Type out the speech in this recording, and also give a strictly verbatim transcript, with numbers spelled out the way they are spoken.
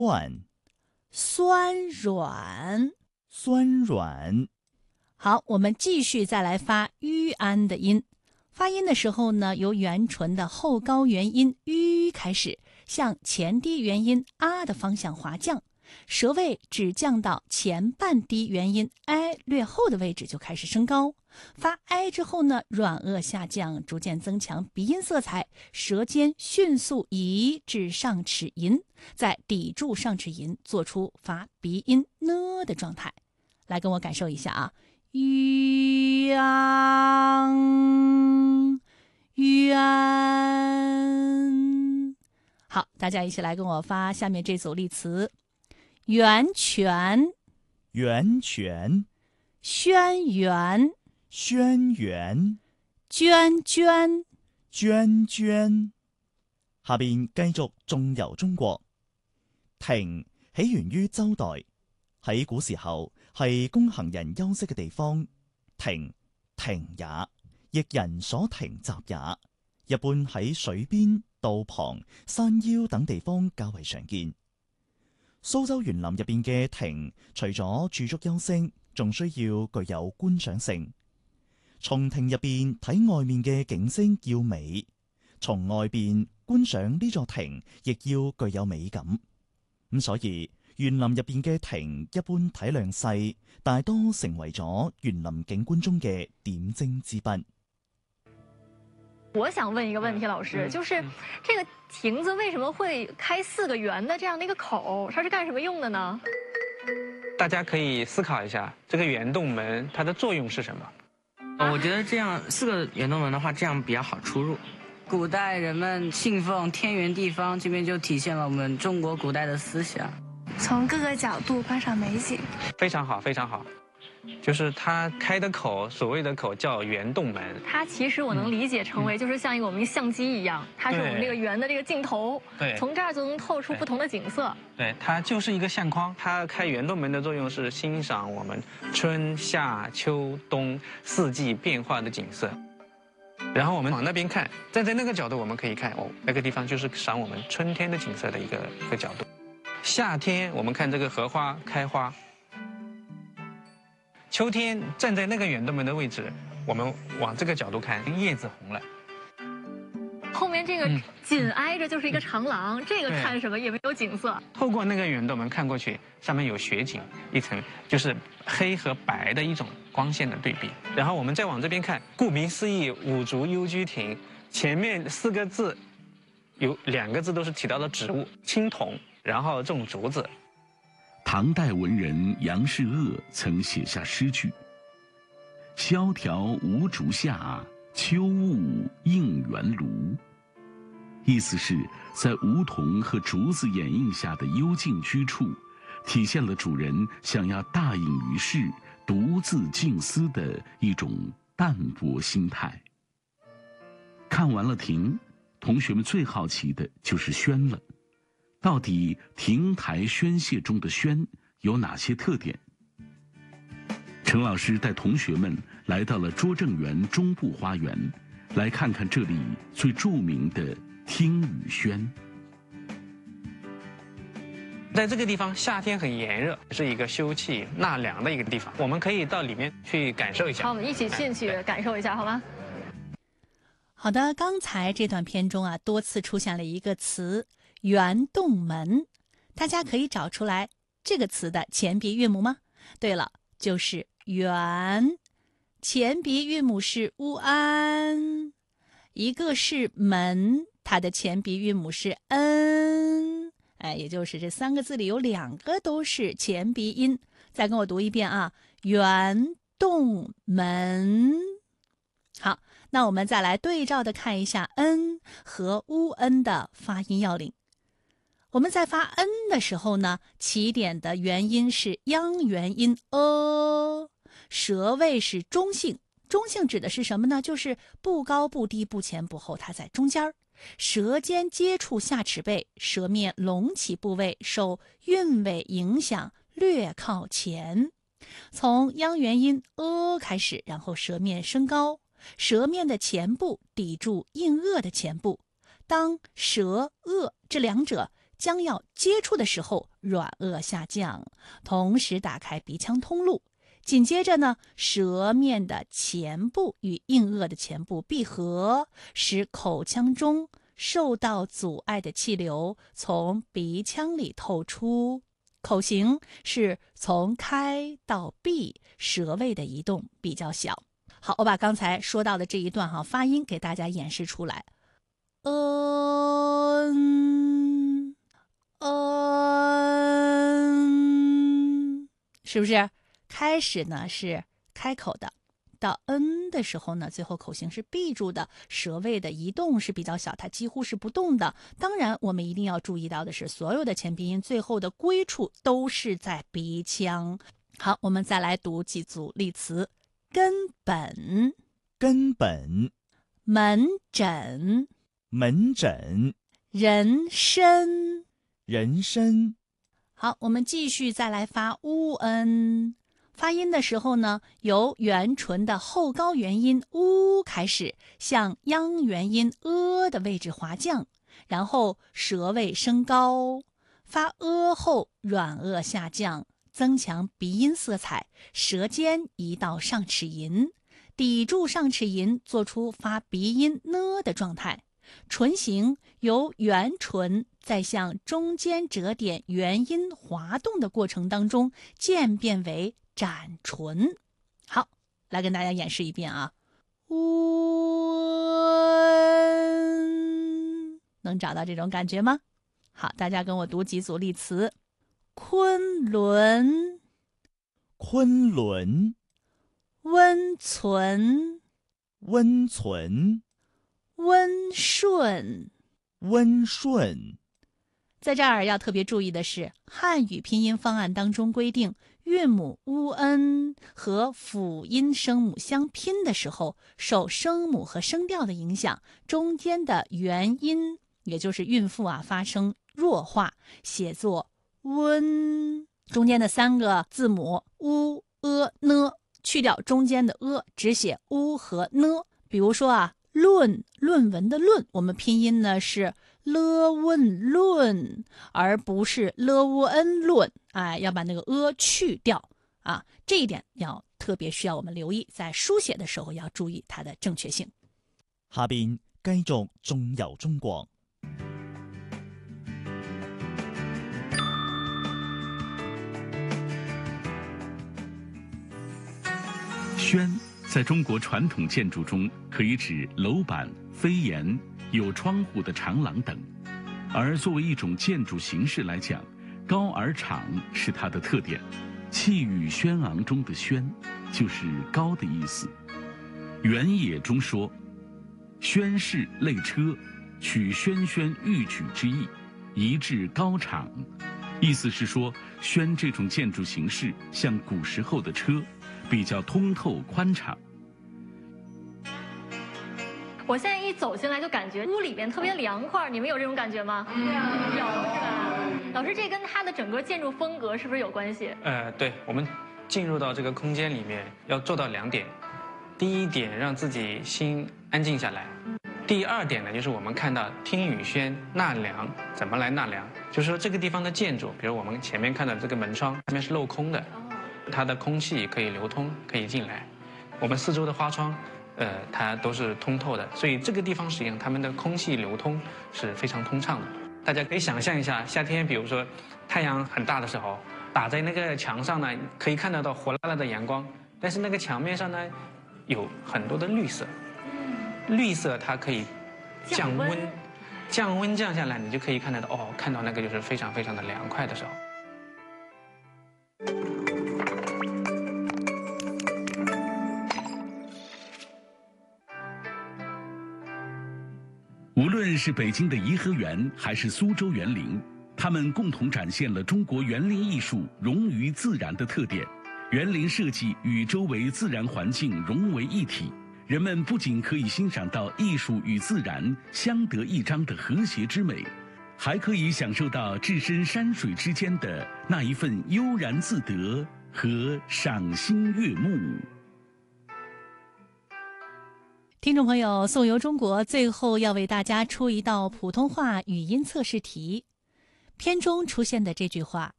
软， 酸软。 酸软。 好，我们继续再来发吁安的音。发音的时候呢，由元唇的后高元音吁开始，向前低元音啊的方向滑降，舌位只降到前半低元音 i 略后的位置就开始升高。发 i 之后呢，软腭下降，逐渐增强鼻音色彩，舌尖迅速移至上齿龈，再抵住上齿龈，做出发鼻音呢的状态。来跟我感受一下啊，吁安，吁安。好，大家一起来跟我发下面这组例词：源泉、 源泉、 轩辕、 轩辕、 涓涓、 涓涓。下邊繼續縱遊中國。庭起源於周代，喺古時候係供行人休息嘅地方。庭，亭也，亦人所停集也。一般喺水邊、道旁、山腰等地方較為常見。蘇州園林入邊嘅亭，除咗駐足休息，仲需要具有觀賞性。從亭入邊睇外面嘅景色要美，從外邊觀賞呢座亭亦要具有美感。咁所以園林入邊嘅亭一般體量細，大多成為咗園林景觀中嘅點睛之筆。 我想問一個問題，老師，就是這個亭子為什麼會開四個圓的這樣的一個口？它是幹什麼用的呢？ 大家可以思考一下，這個圓洞門它的作用是什麼？ 我覺得這樣四個圓洞門的話，這樣比較好出入。古代人們信奉天圓地方，這邊就體現了我們中國古代的思想。 從各個角度觀賞美景， 非常好，非常好。就是它開的口，所謂的口叫圓洞門。 它其實我能理解成為，就是像一個我們相機一樣，它是我們這個圓的這個鏡頭， 對， 從這兒就能透出不同的景色。 對，它就是一個相框。它開圓洞門的作用是欣賞我們春夏秋冬四季變化的景色。然後我們往那邊看，站在那個角度，我們可以看哦，那個地方就是賞我們春天的景色的一個一個角度。夏天我們看這個荷花開花。秋天站在那個圓洞門的位置，我們往這個角度看，葉子紅了。 後面這個緊挨着就是一個長廊，嗯、這個看什麼也沒有景色。 透過那個圓洞門看過去，上面有雪景，一層就是黑和白的一種光線的對比。然後我們再往這邊看，顧名思義，五竹幽居亭，前面四個字，有兩個字都是提到的植物青銅，然後種竹子。 唐代文人楊士鄂曾寫下詩句：蕭條無竹下，秋霧映圓爐。意思是在梧桐和竹子掩映下的幽靜居處，體現了主人想要大隱於世、獨自靜思的一種淡泊心態。看完了亭，同學們最好奇的就是軒了。到底亭台軒榭中的軒有哪些特點？程老師帶同學們來到了拙政園中部花園，來看看這裡最著名的聽雨軒。 在這個地方，夏天很炎熱，是一個休憩納涼的一個地方。我們可以到裡面去感受一下。 好，我們一起進去感受一下，好嗎？ 好的，剛才這段片中啊，多次出現了一個詞圓洞門，大家可以找出來這個詞的前鼻韻母嗎？對了，就是圓，前鼻韻母是烏安，一個是門，它的前鼻韻母是恩，哎，也就是這三個字裡有兩個都是前鼻音。再跟我讀一遍啊，圓洞門。好，那我們再來對照的看一下恩和烏恩的發音要領。我們在發 n 的時候呢，起點的元音是央元音 a， 舌位是中性。中性指的是什麼呢？就是不高不低不前不後，它在中間。舌尖接觸下齒背，舌面隆起部位受韻尾影響略靠前。從央元音 a 開始，然後舌面升高，舌面的前部抵住硬腭的前部。當舌腭這兩者将要接触的时候软腭下降，同时打开鼻腔通路。紧接着呢，舌面的前部与硬腭的前部闭合，使口腔中受到阻碍的气流从鼻腔里透出。口型是从开到闭，舌位的移动比较小。好，我把刚才说到的这一段哈发音给大家演示出来。嗯嗯，是不是？开始呢是开口的，到嗯的时候呢，最后口型是闭住的，舌位的移动是比较小，它几乎是不动的。当然，我们一定要注意到的是，所有的前鼻音最后的归处都是在鼻腔。好，我们再来读几组例词：根本、 根本、 门诊、 门诊、 人参。 人参。 好，我们继续再来发乌恩。发音的时候呢，由元唇的后高元音乌开始，向央元音呃的位置滑降，然后舌位升高，发呃后软腭下降，增强鼻音色彩，舌尖移到上齿龈，抵住上齿龈，做出发鼻音呢的状态。唇形由圆唇在向中间折点元音滑动的过程当中渐变为展唇。好，来跟大家演示一遍啊。温，能找到这种感觉吗？好，大家跟我读几组例词：昆仑、 昆仑、 温存、 温存、 温顺。 温顺。 在这儿要特别注意的是，汉语拼音方案当中规定，韵母乌恩和辅音声母相拼的时候，受声母和声调的影响，中间的元音，也就是韵腹啊，发生弱化，写作温。中间的三个字母乌、呃、呢，去掉中间的呃，只写乌和呢。比如说啊，论论文的论，我们拼音呢是了问论，而不是了乌恩论。哎，要把那个呃去掉啊，这一点要特別需要我們留意，在書寫的時候要注意它的正確性。 下邊繼續縱遊中國。 轩在中国传统建筑中可以指楼板、飞檐、有窗户的长廊等，而作为一种建筑形式来讲，高而敞是它的特点。气宇轩昂中的轩就是高的意思。原野中说，轩是类车，取轩轩欲举之意，移至高敞，意思是说轩这种建筑形式像古时候的车，比较通透宽敞。 我现在一走进来就感觉屋里边特别凉快，你们有这种感觉吗？有，是吧？老师，这跟它的整个建筑风格是不是有关系？ 呃，对，我们进入到这个空间里面要做到两点，第一点让自己心安静下来，第二点呢就是我们看到听雨轩纳凉，怎么来纳凉？就是说这个地方的建筑，比如我们前面看到这个门窗，下面是镂空的，它的空气可以流通，可以进来。我们四周的花窗，呃，它都是通透的，所以这个地方实际上它们的空气流通是非常通畅的。大家可以想象一下，夏天比如说太阳很大的时候，打在那个墙上呢，可以看得到火辣辣的阳光，但是那个墙面上呢有很多的绿色，绿色它可以降温，降温降下来，你就可以看得到哦，看到那个就是非常非常的凉快的时候。 无论是北京的颐和园，还是苏州园林，它们共同展现了中国园林艺术融于自然的特点。园林设计与周围自然环境融为一体，人们不仅可以欣赏到艺术与自然相得益彰的和谐之美，还可以享受到置身山水之间的那一份悠然自得和赏心悦目。 听众朋友，颂游中国最后要为大家出一道普通话语音测试题。 片中出现的这句话